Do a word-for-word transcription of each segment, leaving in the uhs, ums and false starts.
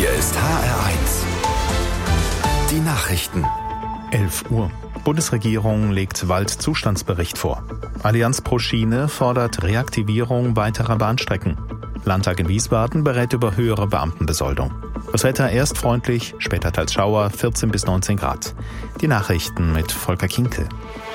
Hier ist H R eins. Die Nachrichten. elf Uhr. Bundesregierung legt Waldzustandsbericht vor. Allianz pro Schiene fordert Reaktivierung weiterer Bahnstrecken. Landtag in Wiesbaden berät über höhere Beamtenbesoldung. Das Wetter erst freundlich, später teils Schauer, vierzehn bis neunzehn Grad. Die Nachrichten mit Volker Kinkel.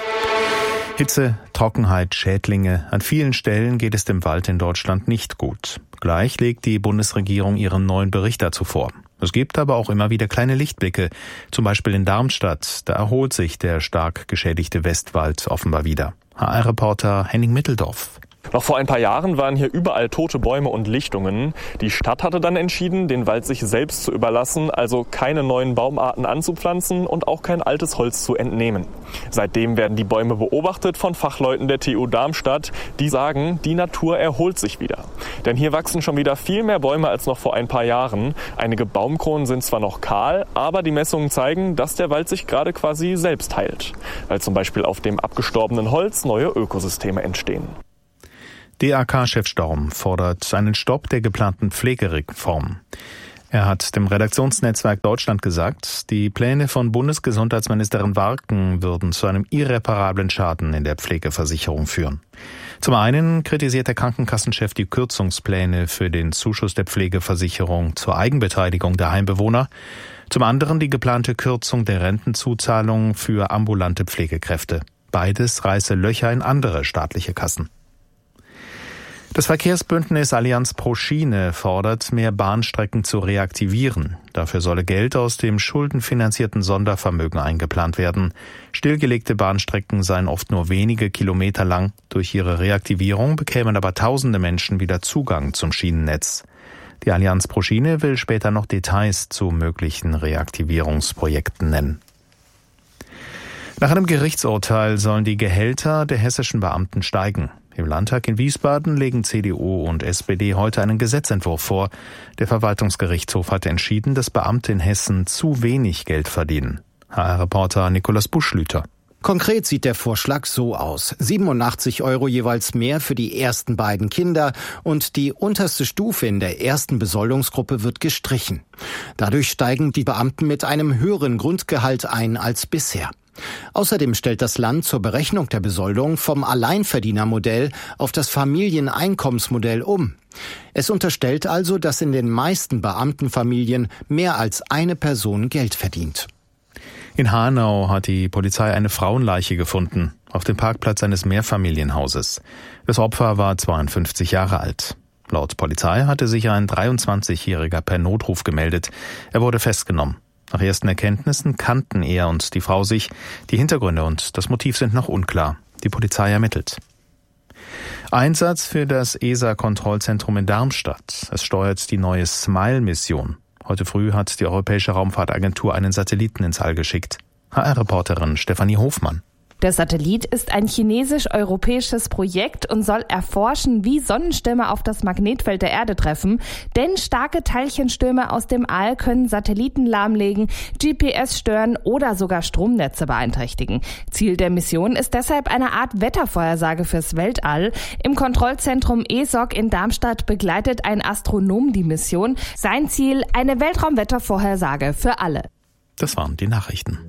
Hitze, Trockenheit, Schädlinge. An vielen Stellen geht es dem Wald in Deutschland nicht gut. Gleich legt die Bundesregierung ihren neuen Bericht dazu vor. Es gibt aber auch immer wieder kleine Lichtblicke. Zum Beispiel in Darmstadt. Da erholt sich der stark geschädigte Westwald offenbar wieder. H R-Reporter Henning Mitteldorf. Noch vor ein paar Jahren waren hier überall tote Bäume und Lichtungen. Die Stadt hatte dann entschieden, den Wald sich selbst zu überlassen, also keine neuen Baumarten anzupflanzen und auch kein altes Holz zu entnehmen. Seitdem werden die Bäume beobachtet von Fachleuten der T U Darmstadt, die sagen, die Natur erholt sich wieder. Denn hier wachsen schon wieder viel mehr Bäume als noch vor ein paar Jahren. Einige Baumkronen sind zwar noch kahl, aber die Messungen zeigen, dass der Wald sich gerade quasi selbst heilt. Weil zum Beispiel auf dem abgestorbenen Holz neue Ökosysteme entstehen. D A K-Chef Storm fordert einen Stopp der geplanten Pflegereform. Er hat dem Redaktionsnetzwerk Deutschland gesagt, die Pläne von Bundesgesundheitsministerin Warken würden zu einem irreparablen Schaden in der Pflegeversicherung führen. Zum einen kritisiert der Krankenkassenchef die Kürzungspläne für den Zuschuss der Pflegeversicherung zur Eigenbeteiligung der Heimbewohner. Zum anderen die geplante Kürzung der Rentenzuzahlung für ambulante Pflegekräfte. Beides reiße Löcher in andere staatliche Kassen. Das Verkehrsbündnis Allianz pro Schiene fordert, mehr Bahnstrecken zu reaktivieren. Dafür solle Geld aus dem schuldenfinanzierten Sondervermögen eingeplant werden. Stillgelegte Bahnstrecken seien oft nur wenige Kilometer lang. Durch ihre Reaktivierung bekämen aber tausende Menschen wieder Zugang zum Schienennetz. Die Allianz pro Schiene will später noch Details zu möglichen Reaktivierungsprojekten nennen. Nach einem Gerichtsurteil sollen die Gehälter der hessischen Beamten steigen. Im Landtag in Wiesbaden legen C D U und S P D heute einen Gesetzentwurf vor. Der Verwaltungsgerichtshof hat entschieden, dass Beamte in Hessen zu wenig Geld verdienen. H R-Reporter Nikolaus Buschlüter. Konkret sieht der Vorschlag so aus. siebenundachtzig Euro jeweils mehr für die ersten beiden Kinder und die unterste Stufe in der ersten Besoldungsgruppe wird gestrichen. Dadurch steigen die Beamten mit einem höheren Grundgehalt ein als bisher. Außerdem stellt das Land zur Berechnung der Besoldung vom Alleinverdienermodell auf das Familieneinkommensmodell um. Es unterstellt also, dass in den meisten Beamtenfamilien mehr als eine Person Geld verdient. In Hanau hat die Polizei eine Frauenleiche gefunden, auf dem Parkplatz eines Mehrfamilienhauses. Das Opfer war zweiundfünfzig Jahre alt. Laut Polizei hatte sich ein dreiundzwanzigjähriger per Notruf gemeldet. Er wurde festgenommen. Nach ersten Erkenntnissen kannten er und die Frau sich. Die Hintergründe und das Motiv sind noch unklar. Die Polizei ermittelt. Einsatz für das E S A-Kontrollzentrum in Darmstadt. Es steuert die neue SMILE-Mission. Heute früh hat die Europäische Raumfahrtagentur einen Satelliten ins All geschickt. H R-Reporterin Stefanie Hofmann. Der Satellit ist ein chinesisch-europäisches Projekt und soll erforschen, wie Sonnenstürme auf das Magnetfeld der Erde treffen. Denn starke Teilchenstürme aus dem All können Satelliten lahmlegen, G P S stören oder sogar Stromnetze beeinträchtigen. Ziel der Mission ist deshalb eine Art Wettervorhersage fürs Weltall. Im Kontrollzentrum E S O C in Darmstadt begleitet ein Astronom die Mission. Sein Ziel, eine Weltraumwettervorhersage für alle. Das waren die Nachrichten.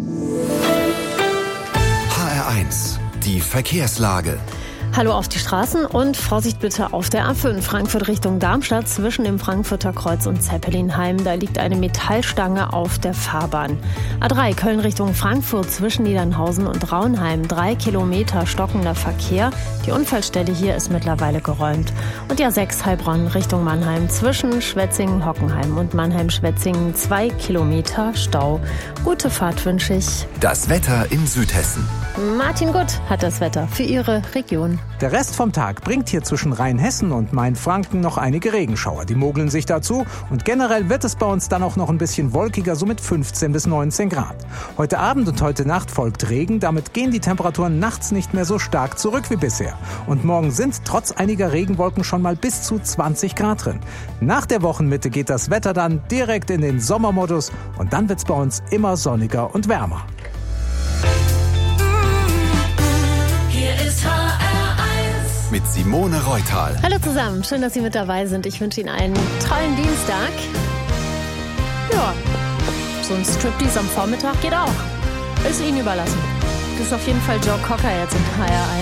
H R eins. Die Verkehrslage. Hallo auf die Straßen und Vorsicht bitte auf der A fünf Frankfurt Richtung Darmstadt zwischen dem Frankfurter Kreuz und Zeppelinheim. Da liegt eine Metallstange auf der Fahrbahn. A drei Köln Richtung Frankfurt zwischen Niedernhausen und Raunheim. Drei Kilometer stockender Verkehr. Die Unfallstelle hier ist mittlerweile geräumt. Und die A sechs Heilbronn Richtung Mannheim zwischen Schwetzingen-Hockenheim und Mannheim-Schwetzingen. Zwei Kilometer Stau. Gute Fahrt wünsche ich. Das Wetter in Südhessen. Martin Gutt hat das Wetter für Ihre Region. Der Rest vom Tag bringt hier zwischen Rheinhessen und Mainfranken noch einige Regenschauer. Die mogeln sich dazu und generell wird es bei uns dann auch noch ein bisschen wolkiger, so mit fünfzehn bis neunzehn Grad. Heute Abend und heute Nacht folgt Regen, damit gehen die Temperaturen nachts nicht mehr so stark zurück wie bisher. Und morgen sind trotz einiger Regenwolken schon mal bis zu zwanzig Grad drin. Nach der Wochenmitte geht das Wetter dann direkt in den Sommermodus und dann wird es bei uns immer sonniger und wärmer. Mit Simone Reutal. Hallo zusammen, schön, dass Sie mit dabei sind. Ich wünsche Ihnen einen tollen Dienstag. So ein Striptease am Vormittag geht auch. Ist Ihnen überlassen. Das ist auf jeden Fall Joe Cocker jetzt in H R eins.